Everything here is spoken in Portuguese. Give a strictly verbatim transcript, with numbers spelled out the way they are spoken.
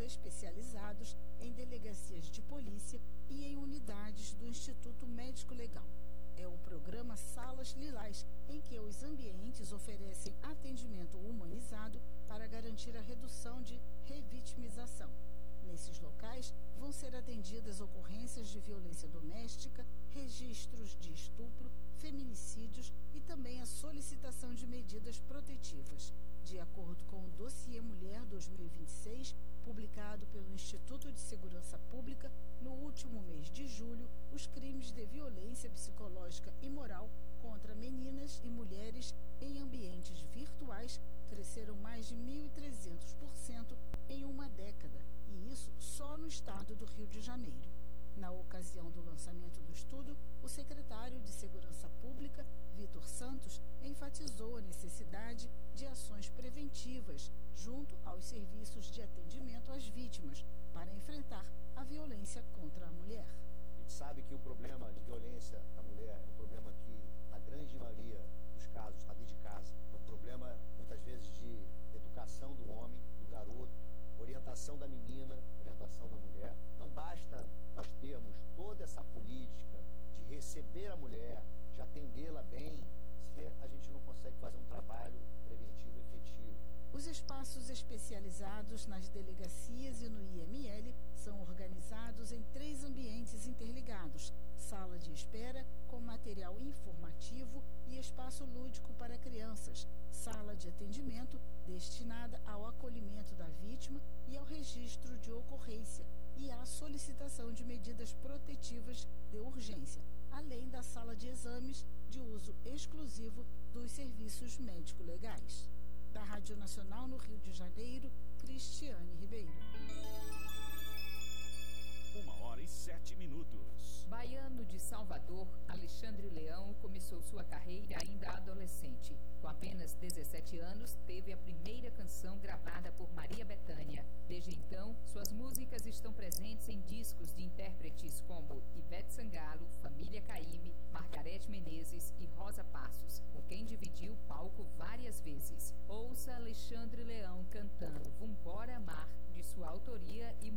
especializados em delegacias de polícia e em unidades do Instituto Médico Legal. É o programa Salas Lilás, em que os ambientes oferecem atendimento humanizado para garantir a redução de revitimização. Nesses locais, vão ser atendidas ocorrências de violência doméstica, registros de estupro, feminicídios e também a solicitação de medidas protetivas. De acordo com o Dossiê Mulher dois mil e vinte e seis, publicado pelo Instituto de Segurança Pública, no último mês de julho, os crimes de violência psicológica e moral contra meninas e mulheres em ambientes virtuais cresceram mais de mil e trezentos por cento em uma década, e isso só no estado do Rio de Janeiro. Na ocasião do lançamento do estudo, o secretário de Segurança Pública, Vitor Santos, enfatizou a necessidade de ações preventivas junto aos serviços de atendimento às vítimas para enfrentar a violência contra a mulher. A gente sabe que o problema de violência da mulher é um problema que, na grande maioria dos casos, está dentro de casa. É um problema, muitas vezes, de educação do homem, do garoto, orientação da menina, orientação da mulher. Não basta nós termos toda essa política de receber a mulher, de atendê-la bem, se a gente não consegue fazer um trabalho preventivo efetivo. Os espaços especializados nas delegacias e no I M L são organizados em três ambientes interligados: sala de espera com material informativo e espaço lúdico para crianças, sala de atendimento destinada ao acolhimento da vítima e ao registro de ocorrência e à solicitação de medidas protetivas de urgência, além da sala de exames de uso exclusivo dos serviços médico-legais. Da Rádio Nacional no Rio de Janeiro, Cristiane Ribeiro. Uma hora e sete minutos. Baiano de Salvador, Alexandre Leão começou sua carreira ainda adolescente. Com apenas dezessete anos, teve a primeira canção gravada por Maria Bethânia. Desde então, suas músicas estão presentes em discos de intérpretes como Ivete Sangalo, Família Caymmi, Margareth Menezes e Rosa Passos, com quem dividiu o palco várias vezes. Ouça Alexandre Leão cantando Vambora Amar, de sua autoria e